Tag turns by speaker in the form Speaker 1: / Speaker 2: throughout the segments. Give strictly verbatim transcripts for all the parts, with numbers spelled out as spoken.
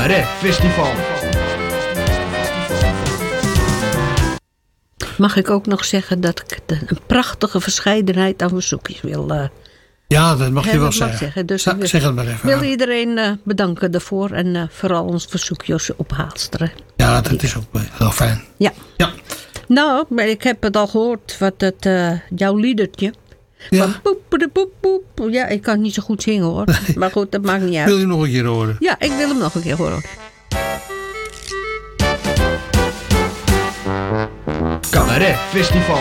Speaker 1: Cabaret Festival.
Speaker 2: Mag ik ook nog zeggen dat ik de, een prachtige verscheidenheid aan verzoekjes wil uh,
Speaker 3: Ja, dat mag je
Speaker 2: hè,
Speaker 3: wel
Speaker 2: dat mag
Speaker 3: zeggen.
Speaker 2: zeggen. Dus
Speaker 3: Sa-
Speaker 2: ik wil,
Speaker 3: zeg het maar even.
Speaker 2: wil iedereen uh, bedanken daarvoor. En uh, vooral ons verzoekjes op Haalsteren.
Speaker 3: Ja, dat is ook heel fijn.
Speaker 2: Ja.
Speaker 3: Ja.
Speaker 2: Nou, maar ik heb het al gehoord. Wat het, uh, jouw liedertje.
Speaker 3: Ja.
Speaker 2: Van poep, de poep, poep. Ja, ik kan het niet zo goed zingen hoor. Nee. Maar goed, dat maakt niet uit.
Speaker 3: Wil je nog een keer horen?
Speaker 2: Ja, ik wil hem nog een keer horen.
Speaker 1: Cabaret Festival.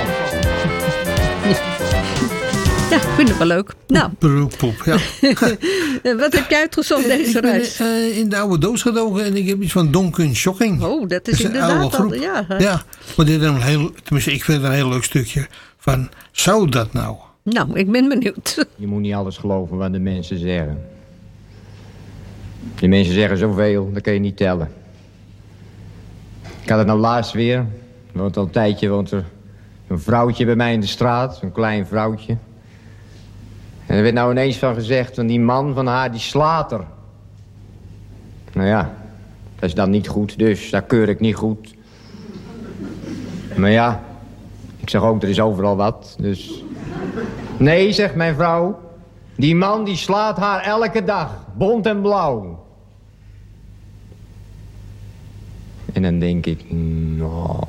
Speaker 2: Ja, ik vind het wel leuk. Nou.
Speaker 3: Poep, ja.
Speaker 2: Wat heb jij uitgezocht deze
Speaker 3: ik ben
Speaker 2: reis?
Speaker 3: uh, in de oude doos gedoken en ik heb iets van Donken Shocking.
Speaker 2: Oh, dat is inderdaad al. Ja,
Speaker 3: ja, maar dit is een heel, tenminste, ik vind het een heel leuk stukje van, zou dat nou?
Speaker 2: Nou, ik ben benieuwd.
Speaker 4: Je moet niet alles geloven wat de mensen zeggen. Die mensen zeggen zoveel, dat kan je niet tellen. Ik had het nou laatst weer. Er woont al een tijdje woont er een vrouwtje bij mij in de straat. Een klein vrouwtje. En er werd nou ineens van gezegd, van die man van haar, die slaat er. Nou ja, dat is dan niet goed, dus dat keur ik niet goed. Maar ja, ik zeg ook, er is overal wat, dus... Nee, zegt mijn vrouw, die man die slaat haar elke dag, bont en blauw. En dan denk ik, nou,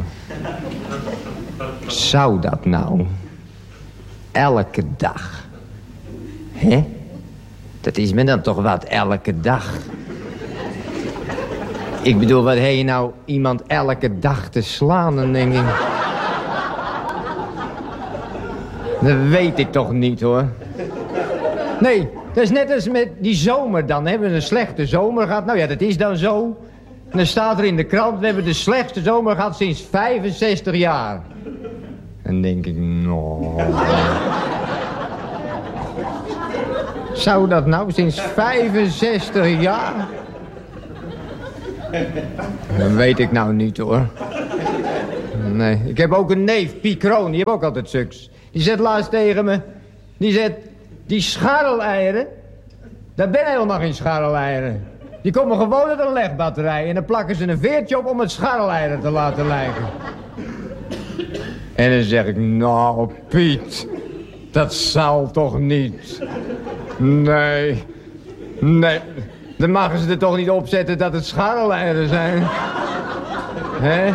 Speaker 4: zou dat nou? Elke dag. Hè? Dat is me dan toch wat, elke dag. Ik bedoel, wat heb je nou iemand elke dag te slaan, dan denk ik... Dat weet ik toch niet, hoor. Nee, dat is net als met die zomer dan. Hebben we een slechte zomer gehad? Nou ja, dat is dan zo. En dan staat er in de krant, we hebben de slechtste zomer gehad sinds vijfenzestig jaar. En dan denk ik, nou... Zou dat nou sinds vijfenzestig jaar? Dat weet ik nou niet, hoor. Nee, ik heb ook een neef, Piet Kroon, die heeft ook altijd suks. Die zegt laatst tegen me, die zegt, die scharreleieren, dat ben helemaal geen scharreleieren. Die komen gewoon uit een legbatterij en dan plakken ze een veertje op om het scharreleieren te laten lijken. En dan zeg ik, nou Piet, dat zal toch niet. Nee, nee, dan mogen ze er toch niet opzetten dat het scharreleieren zijn. Hè?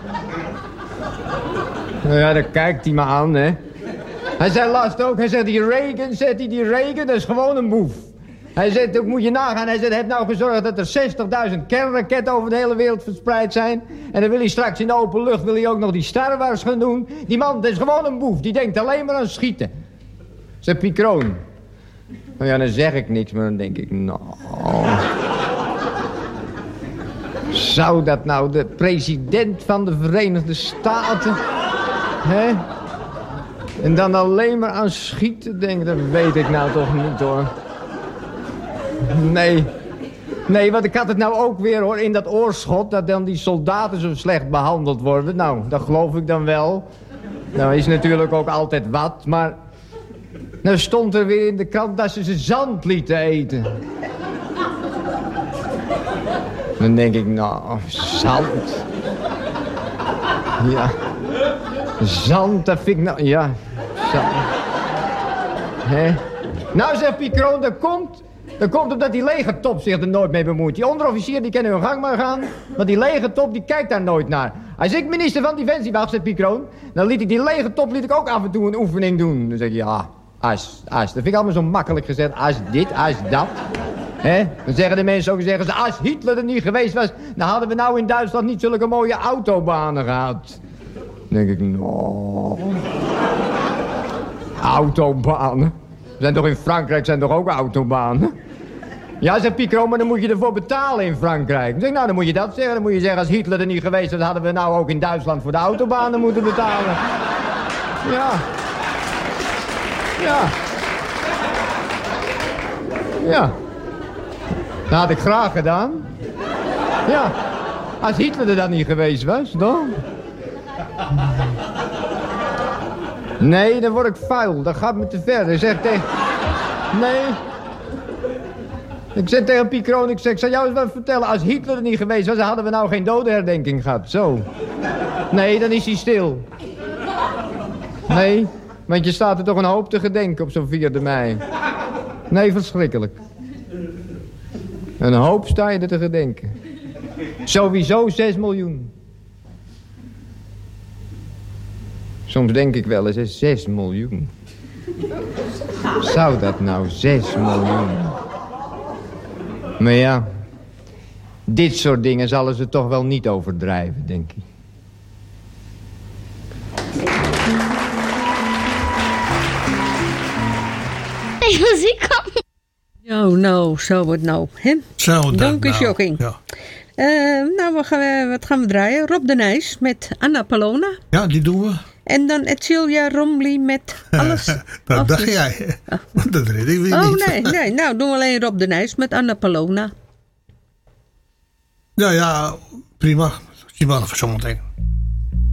Speaker 4: Nou ja, dan kijkt hij me aan, hè. Hij zei laatst ook, hij zegt, die Reagan, zegt hij, die Reagan, dat is gewoon een boef. Hij zegt, dat moet je nagaan, hij zegt, hij heeft nou gezorgd dat er zestigduizend kernraketten over de hele wereld verspreid zijn. En dan wil hij straks in de open lucht, wil hij ook nog die Star Wars gaan doen. Die man, dat is gewoon een boef, die denkt alleen maar aan schieten. Zegt Piet Kroon. Nou ja, dan zeg ik niks, maar dan denk ik, nou... Zou dat nou de president van de Verenigde Staten... Hè? En dan alleen maar aan schieten denken, dat weet ik nou toch niet, hoor. Nee. Nee, want ik had het nou ook weer, hoor, in dat oorschot... dat dan die soldaten zo slecht behandeld worden. Nou, dat geloof ik dan wel. Nou is natuurlijk ook altijd wat, maar... Nou stond er weer in de krant dat ze ze zand lieten eten. Dan denk ik, nou, zand. Ja. Zand, dat vind ik nou... Ja, zand. Hè? Nou, zegt Piet Kroon, dat komt... Dat komt omdat die legertop zich er nooit mee bemoeit. Die onderofficier, die kan hun gang maar gaan. Maar die legertop, die kijkt daar nooit naar. Als ik minister van Defensie was, zegt Piet Kroon... dan liet ik die legertop liet ik ook af en toe een oefening doen. Dan zeg ik, ja, als, als. Dat vind ik allemaal zo makkelijk gezegd. Als dit, als dat. Hè? Dan zeggen de mensen ook, zeggen ze, als Hitler er niet geweest was... dan hadden we nou in Duitsland niet zulke mooie autobanen gehad. Dan denk ik, nou... Autobanen? Zijn toch in Frankrijk zijn toch ook autobanen? Ja, zegt Piet Kroon, maar dan moet je ervoor betalen in Frankrijk. Dan zeg ik, nou, dan moet je dat zeggen. Dan moet je zeggen, als Hitler er niet geweest was... hadden we nou ook in Duitsland voor de autobanen moeten betalen. Ja. Ja. Ja. Dat had ik graag gedaan. Ja. Als Hitler er dan niet geweest was, dan... Nee, dan word ik vuil. Dat gaat me te ver. Dan zeg ik tegen... Nee. Ik zei tegen Piet Kroon, ik, zeg, ik zou jou eens wat vertellen. Als Hitler er niet geweest was, dan hadden we nou geen dodenherdenking gehad. Zo. Nee, dan is hij stil. Nee, want je staat er toch een hoop te gedenken op zo'n vierde mei. Nee, verschrikkelijk. Een hoop sta je er te gedenken. Sowieso zes miljoen. Soms denk ik wel eens, hè, zes miljoen. Zou dat nou zes miljoen? Maar ja, dit soort dingen zullen ze toch wel niet overdrijven, denk ik.
Speaker 5: Nee, muziek op.
Speaker 2: Nou, nou, zo wordt nou. Hè?
Speaker 3: Zo dat
Speaker 2: Donkey
Speaker 3: nou.
Speaker 2: Shocking.
Speaker 3: Ja.
Speaker 2: Uh, nou, wat gaan, we, wat gaan we draaien? Rob de Nijs met Anna Palona.
Speaker 3: ja, die doen we.
Speaker 2: En dan Etcilia Rombly met Alles.
Speaker 3: Dat
Speaker 2: Of
Speaker 3: dacht
Speaker 2: dus-
Speaker 3: jij. Dat red ik weer
Speaker 2: Oh,
Speaker 3: niet.
Speaker 2: nee, nee. Nou, doen we alleen Rob de Nijs met Anna Palona.
Speaker 3: Nou ja, prima. Zie je wel even zometeen.